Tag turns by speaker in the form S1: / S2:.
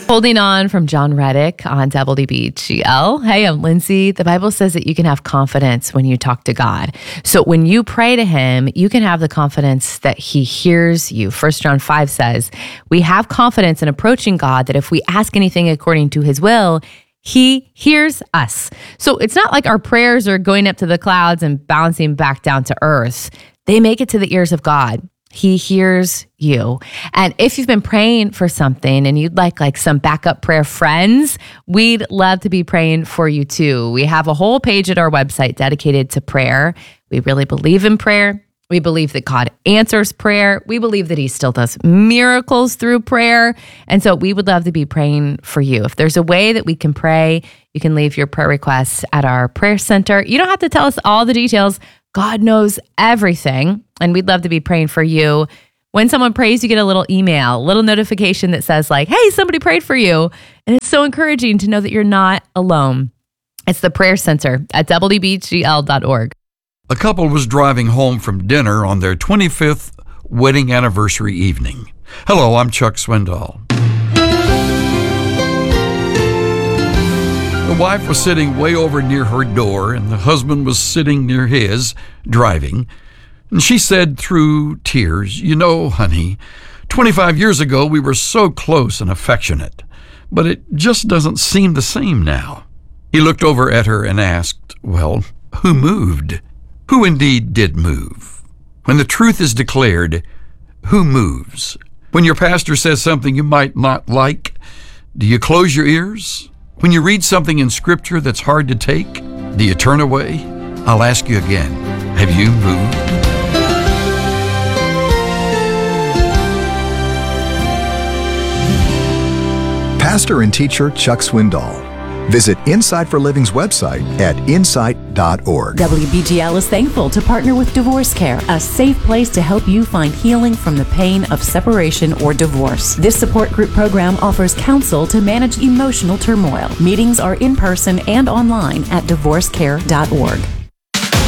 S1: Holding on from John Reddick on WBGL. Hey, I'm Lindsay. The Bible says that you can have confidence when you talk to God. So when you pray to him, you can have the confidence that he hears you. 1 John 5 says, we have confidence in approaching God that if we ask anything according to his will, he hears us. So it's not like our prayers are going up to the clouds and bouncing back down to earth. They make it to the ears of God. He hears you. And if you've been praying for something and you'd like some backup prayer friends, we'd love to be praying for you too. We have a whole page at our website dedicated to prayer. We really believe in prayer. We believe that God answers prayer. We believe that he still does miracles through prayer. And so we would love to be praying for you. If there's a way that we can pray, you can leave your prayer requests at our prayer center. You don't have to tell us all the details. God knows everything, and we'd love to be praying for you. When someone prays, you get a little email, a little notification that says hey, somebody prayed for you. And it's so encouraging to know that you're not alone. It's the Prayer Center at WBGL.org.
S2: A couple was driving home from dinner on their 25th wedding anniversary evening. Hello, I'm Chuck Swindoll. The wife was sitting way over near her door, and the husband was sitting near his, driving. And she said through tears, "You know, honey, 25 years ago we were so close and affectionate, but it just doesn't seem the same now." He looked over at her and asked, "Well, who moved? Who indeed did move? When the truth is declared, who moves? When your pastor says something you might not like, do you close your ears? When you read something in Scripture that's hard to take, do you turn away? I'll ask you again, have you moved?"
S3: Pastor and teacher Chuck Swindoll. Visit Insight for Living's website at insight.org.
S4: WBGL is thankful to partner with Divorce Care, a safe place to help you find healing from the pain of separation or divorce. This support group program offers counsel to manage emotional turmoil. Meetings are in person and online at divorcecare.org.